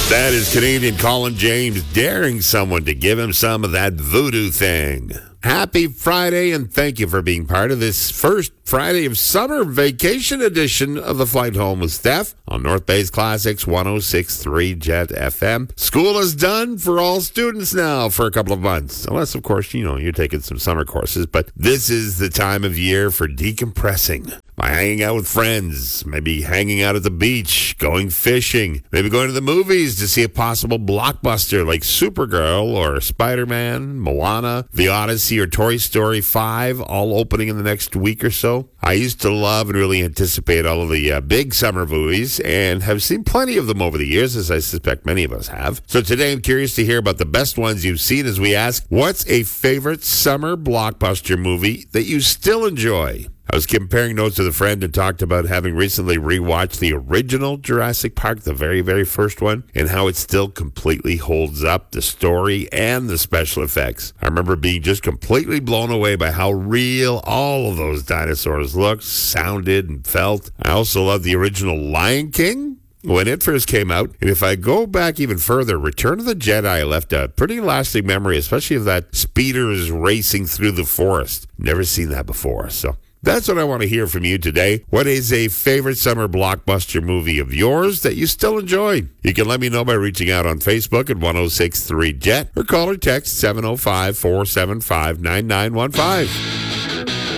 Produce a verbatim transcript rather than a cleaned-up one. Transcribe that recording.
That is Canadian Colin James daring someone to give him some of that voodoo thing. Happy Friday, and thank you for being part of this first Friday of summer vacation edition of the Flight Home with Steph on North Bay's Classics one oh six point three Jet F M. School is done for all students now for a couple of months, unless, of course, you know, you're taking some summer courses, but this is the time of year for decompressing. By hanging out with friends, maybe hanging out at the beach, going fishing, maybe going to the movies to see a possible blockbuster like Supergirl or Spider-Man, Moana, The Odyssey, or Toy Story five, all opening in the next week or so. I used to love and really anticipate all of the uh, big summer movies and have seen plenty of them over the years, as I suspect many of us have. So today I'm curious to hear about the best ones you've seen as we ask, what's a favorite summer blockbuster movie that you still enjoy? I was comparing notes with a friend and talked about having recently rewatched the original Jurassic Park, the very, very first one, and how it still completely holds up, the story and the special effects. I remember being just completely blown away by how real all of those dinosaurs looked, sounded, and felt. I also love the original Lion King when it first came out. And if I go back even further, Return of the Jedi left a pretty lasting memory, especially of that speeders racing through the forest. Never seen that before, so that's what I want to hear from you today. What is a favorite summer blockbuster movie of yours that you still enjoy? You can let me know by reaching out on Facebook at one oh six point three Jet or call or text seven oh five, four seven five, nine nine one five.